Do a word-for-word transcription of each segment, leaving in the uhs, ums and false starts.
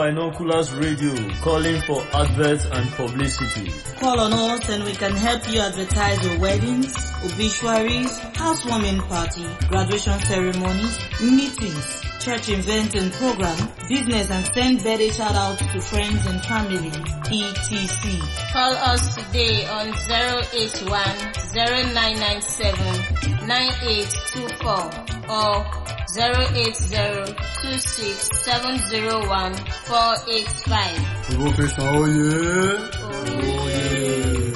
Binoculars Radio, calling for adverts and publicity. Call on us and we can help you advertise your weddings, obituaries, housewarming party, graduation ceremonies, meetings, church events and program, business, and send birthday shout-outs to friends and family, et cetera. Call us today on zero eight one, zero nine nine seven, nine eight two four or zero eight zero, two six seven zero one, four eight five. Professor, oh yeah. Oh yeah.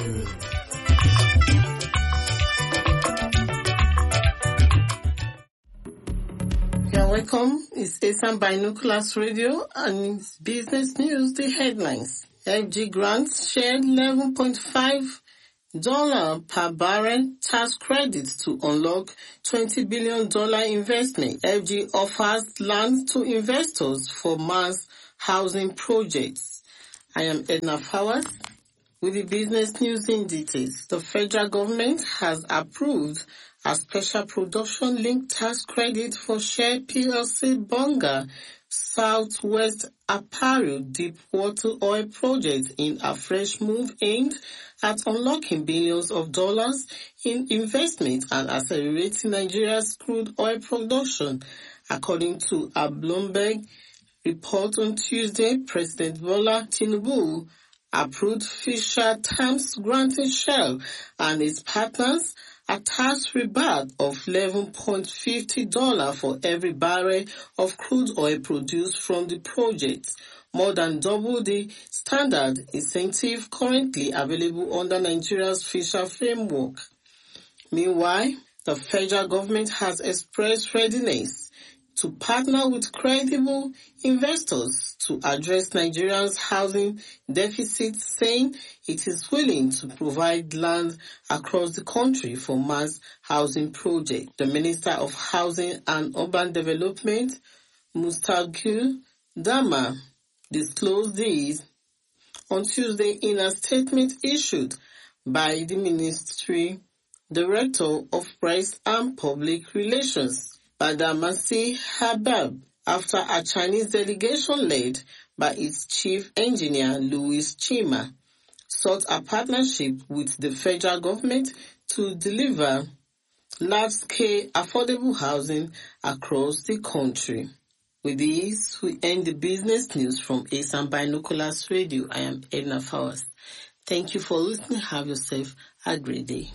You're welcome. It's Esan Binoculars Radio and it's business news, the headlines. F G grants shared eleven point five dollars per barrel tax credits to unlock twenty billion dollars investment. F G offers land to investors for mass housing projects. I am Edna Fawaz with the business news in details. The federal government has approved a special production-linked tax credit for Shell P L C Bonga Southwest Apparel deep-water oil project in a fresh move aimed at unlocking billions of dollars in investment and accelerating Nigeria's crude oil production. According to a Bloomberg report on Tuesday, President Bola Tinubu approved fiscal terms granting Shell and its partners a tax rebate of eleven point five zero dollars for every barrel of crude oil produced from the project, more than double the standard incentive currently available under Nigeria's fiscal framework. Meanwhile, the federal government has expressed readiness to partner with credible investors to address Nigeria's housing deficit, saying it is willing to provide land across the country for mass housing projects. The Minister of Housing and Urban Development, Mustaqiu Dama, disclosed this on Tuesday in a statement issued by the Ministry Director of Press and Public Relations, Badamasi Habab, after a Chinese delegation led by its chief engineer Louis Chima sought a partnership with the federal government to deliver large-scale affordable housing across the country. With this, we end the business news from Esan Binoculars Radio. I am Edna Fawaz. Thank you for listening. Have yourself a great day.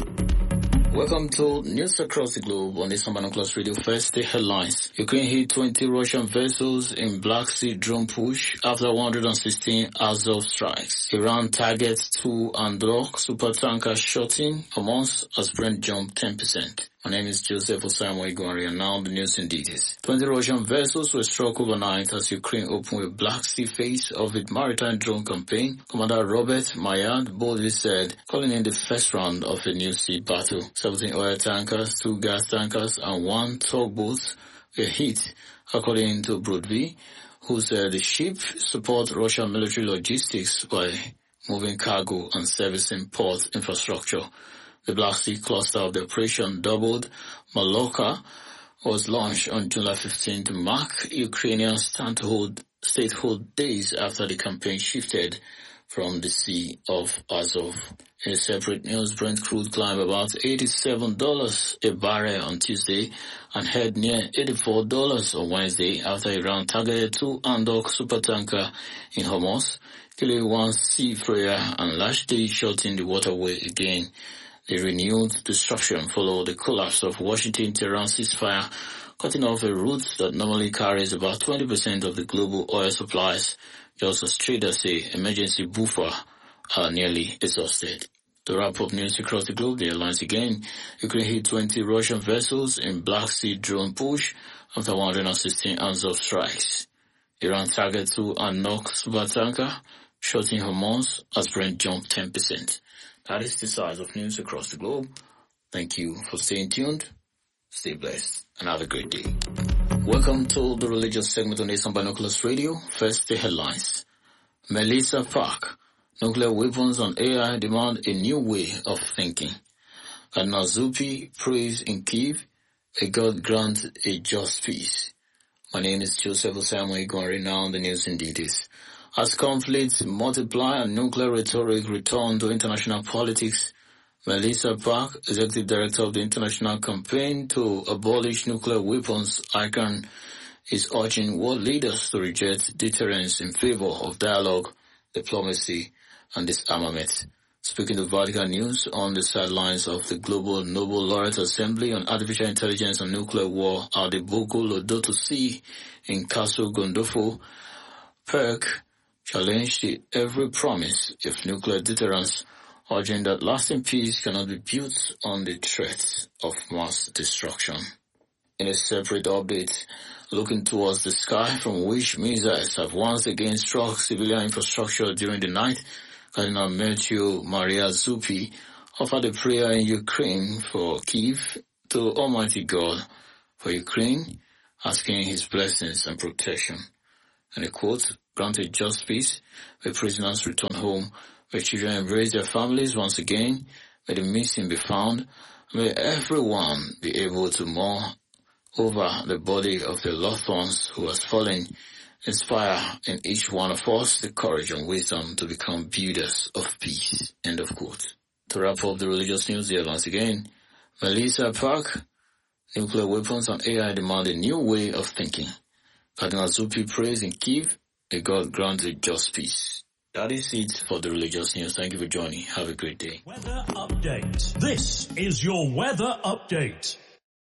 Welcome to News Across the Globe on the Binoculars Radio. First, the headlines. Ukraine hit twenty Russian vessels in Black Sea drone push after one hundred sixteen Azov strikes. Iran targets two Androk supertanker shot in Hamas as Brent jumped ten percent. My name is Joseph Osamu Igwari, and now the news in details. twenty Russian vessels were struck overnight as Ukraine opened a Black Sea phase of its maritime drone campaign. Commander Robert Mayad boldly said, calling in the first round of a new sea battle. seventeen oil tankers, two gas tankers, and one tugboat were hit, according to Brodby, who said the ship support Russian military logistics by moving cargo and servicing port infrastructure. The Black Sea cluster of the operation, doubled Maloka, was launched on July fifteenth to mark Ukrainian statehood, statehood days after the campaign shifted from the Sea of Azov. In a separate news, Brent crude climbed about eighty-seven dollars a barrel on Tuesday and held near eighty-four dollars on Wednesday after Iran targeted two Andok supertanker in Hamas, killing one seafarer and largely shutting the waterway again. The renewed destruction followed the collapse of Washington-Tehran ceasefire, cutting off a route that normally carries about twenty percent of the global oil supplies, just as traders say emergency buffer are nearly exhausted. To wrap up news across the globe, the headlines again. Ukraine hit twenty Russian vessels in Black Sea drone push after one hundred sixteen Azov strikes. Iran target two Andok supertanker shot in Hamas as Brent jumped ten percent. That is the size of news across the globe. Thank you for staying tuned. Stay blessed and have a great day. Welcome to the religious segment on Esan Binoculars Radio. First, the headlines. Melissa Park. Nuclear weapons on A I demand a new way of thinking. Cardinal Zuppi prays in Kyiv. May God grant a just peace. My name is Joseph Osamu Igwari. Now the news in details. As conflicts multiply and nuclear rhetoric return to international politics, Melissa Park, Executive Director of the International Campaign to Abolish Nuclear Weapons, I C A N, is urging world leaders to reject deterrence in favor of dialogue, diplomacy, and disarmament. Speaking to Vatican News on the sidelines of the Global Nobel Laureate Assembly on Artificial Intelligence and Nuclear War at the Boko Lodoto Sea in Castle Gondofo, Perk challenged the every promise of nuclear deterrence, urging that lasting peace cannot be built on the threat of mass destruction. In a separate update, looking towards the sky from which missiles have once again struck civilian infrastructure during the night, Cardinal Matthew Maria Zuppi offered a prayer in Ukraine for Kyiv to Almighty God for Ukraine, asking His blessings and protection. And a quote, "Granted just peace, where prisoners return home, where children embrace their families once again, may the missing be found, may everyone be able to mourn over the body of their loved ones who has fallen. Inspire in each one of us the courage and wisdom to become builders of peace." End of quote. To wrap up the religious news here once again, Melissa Park, nuclear weapons and A I demand a new way of thinking. Cardinal Zuppi prays in Kyiv, may God grant a just peace. That is it for the religious news. Thank you for joining. Have a great day. Weather update. This is your weather update.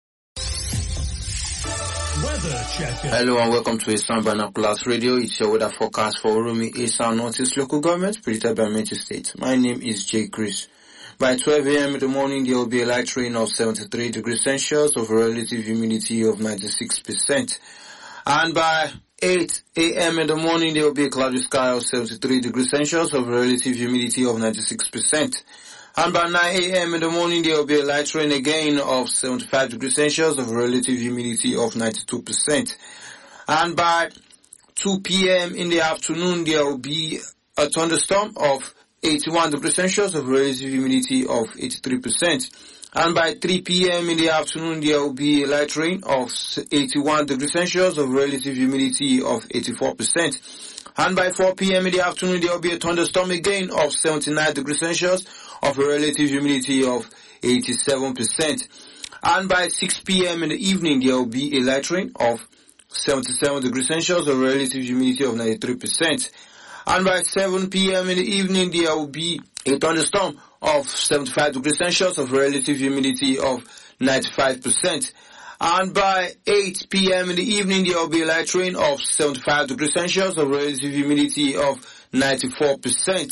Weather checker. Hello and welcome to Eastern Binoculars Radio. It's your weather forecast for Orumi, Eastern Northeast Local Government, predicted by Metro State. My name is Jay Chris. By twelve a.m. in the morning, there will be a light rain of seventy-three degrees Celsius of a relative humidity of ninety-six percent. And by eight a.m. in the morning, there will be a cloudy sky of seventy-three degrees Celsius of a relative humidity of ninety-six percent. And by nine a.m. in the morning, there will be a light rain again of seventy-five degrees Celsius of a relative humidity of ninety-two percent. And by two p.m. in the afternoon, there will be a thunderstorm of eighty-one degrees Celsius of a relative humidity of eighty-three percent. And by three p.m. in the afternoon, there will be a light rain of eighty-one degrees Celsius of a relative humidity of eighty-four percent. And by four p.m. in the afternoon, there will be a thunderstorm again of seventy-nine degrees Celsius of a relative humidity of eighty-seven percent. And by six p.m. in the evening, there will be a light rain of seventy-seven degrees Celsius of a relative humidity of ninety-three percent. And by seven p.m. in the evening, there will be a thunderstorm of seventy-five degrees Celsius of a relative humidity of ninety-five percent. And by eight p.m. in the evening, there will be a light rain of seventy-five degrees Celsius of a relative humidity of ninety-four percent.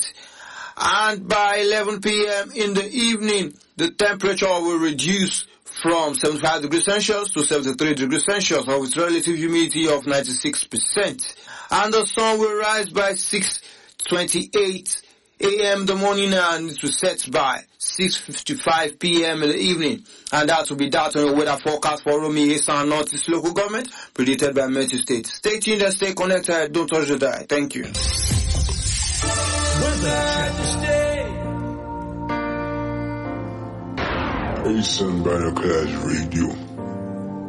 And by eleven p.m. in the evening, the temperature will reduce from seventy-five degrees Celsius to seventy-three degrees Celsius with relative humidity of ninety-six percent. And the sun will rise by six twenty-eight a.m. in the morning and it will set by six fifty-five p.m. in the evening. And that will be that on the weather forecast for Orumi, Eastern Northeast Local Government, predicted by Metro State. Stay tuned and stay connected. Don't touch the dial. Thank you. Weather check. Eastern Binoculars Radio.